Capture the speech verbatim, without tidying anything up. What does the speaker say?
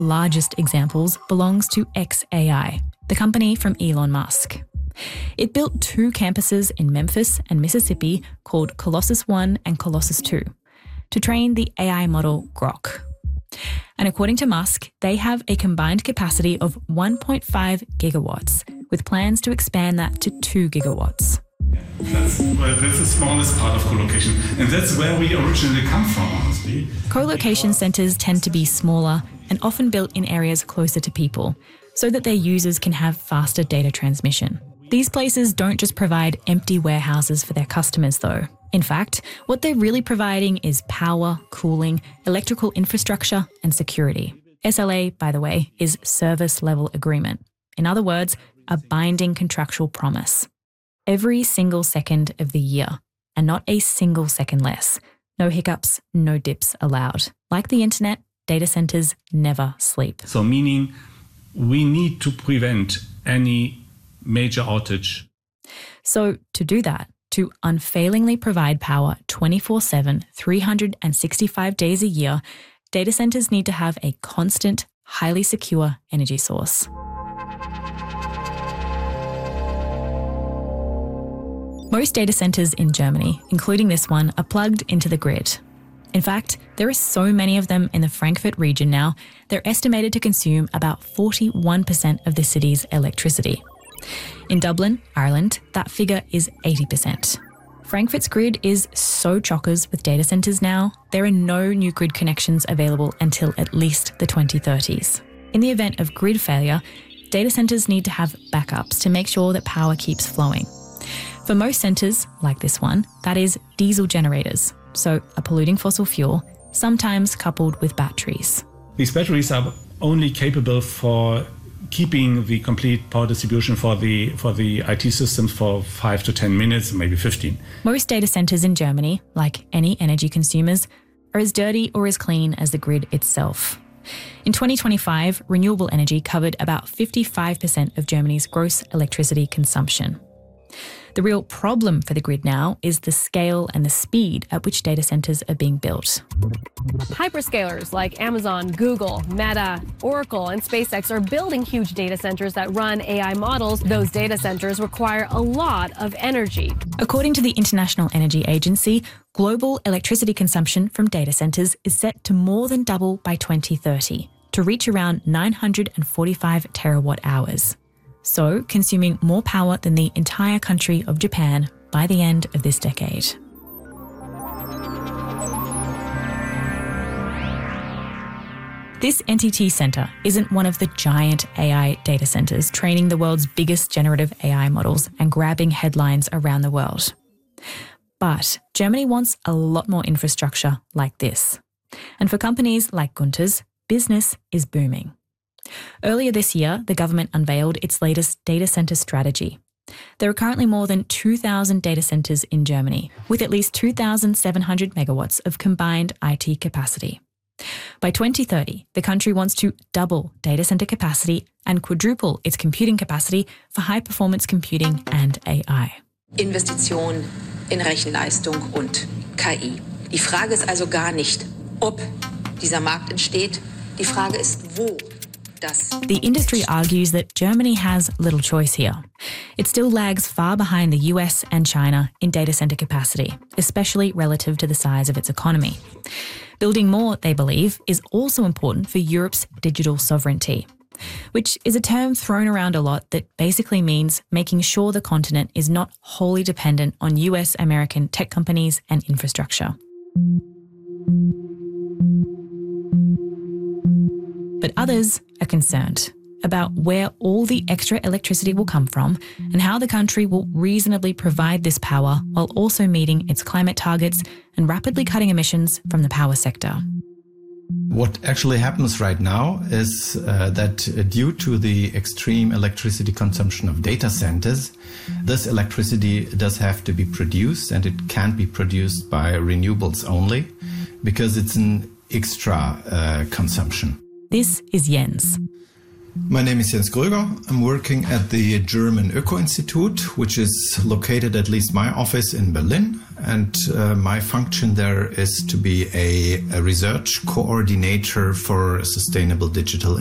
largest examples belongs to xAI, the company from Elon Musk. It built two campuses in Memphis and Mississippi called Colossus one and Colossus two to train the A I model Grok. And according to Musk, they have a combined capacity of one point five gigawatts, with plans to expand that to two gigawatts. That's, well, that's the smallest part of co-location, and that's where we originally come from, honestly. Co-location centres tend to be smaller and often built in areas closer to people, so that their users can have faster data transmission. These places don't just provide empty warehouses for their customers, though. In fact, what they're really providing is power, cooling, electrical infrastructure, and security. S L A, by the way, is Service Level Agreement. In other words, a binding contractual promise. Every single second of the year, and not a single second less. No hiccups, no dips allowed. Like the internet, data centers never sleep. So meaning we need to prevent any major outage. So to do that, to unfailingly provide power twenty-four seven, three hundred sixty-five days a year, data centers need to have a constant, highly secure energy source. Most data centers in Germany, including this one, are plugged into the grid. In fact, there are so many of them in the Frankfurt region now, they're estimated to consume about forty-one percent of the city's electricity. In Dublin, Ireland, that figure is eighty percent. Frankfurt's grid is so chockers with data centres now, there are no new grid connections available until at least the twenty thirties. In the event of grid failure, data centres need to have backups to make sure that power keeps flowing. For most centres, like this one, that is diesel generators, so a polluting fossil fuel, sometimes coupled with batteries. These batteries are only capable for keeping the complete power distribution for the for the I T systems for five to ten minutes, maybe fifteen. Most data centres in Germany, like any energy consumers, are as dirty or as clean as the grid itself. In twenty twenty-five, renewable energy covered about fifty-five percent of Germany's gross electricity consumption. The real problem for the grid now is the scale and the speed at which data centers are being built. Hyperscalers like Amazon, Google, Meta, Oracle, and SpaceX are building huge data centers that run A I models. Those data centers require a lot of energy. According to the International Energy Agency, global electricity consumption from data centers is set to more than double by twenty thirty, to reach around nine hundred forty-five terawatt hours. So consuming more power than the entire country of Japan by the end of this decade. This N T T Centre isn't one of the giant A I data centres training the world's biggest generative A I models and grabbing headlines around the world. But Germany wants a lot more infrastructure like this. And for companies like Gunther's, business is booming. Earlier this year, the government unveiled its latest data centre strategy. There are currently more than two thousand data centres in Germany, with at least two thousand seven hundred megawatts of combined I T capacity. By twenty thirty, the country wants to double data centre capacity and quadruple its computing capacity for high-performance computing and A I. Investition in Rechenleistung und K I. Die Frage ist also gar nicht, ob dieser Markt entsteht. Die Frage ist, wo. The industry argues that Germany has little choice here. It still lags far behind the U S and China in data centre capacity, especially relative to the size of its economy. Building more, they believe, is also important for Europe's digital sovereignty, which is a term thrown around a lot that basically means making sure the continent is not wholly dependent on U S American tech companies and infrastructure. But others are concerned about where all the extra electricity will come from and how the country will reasonably provide this power while also meeting its climate targets and rapidly cutting emissions from the power sector. What actually happens right now is uh, that uh, due to the extreme electricity consumption of data centers, this electricity does have to be produced, and it can't be produced by renewables only because it's an extra uh, consumption. This is Jens. My name is Jens Gröger. I'm working at the German Öko-Institut, which is located, at least my office, in Berlin. And uh, my function there is to be a, a research coordinator for sustainable digital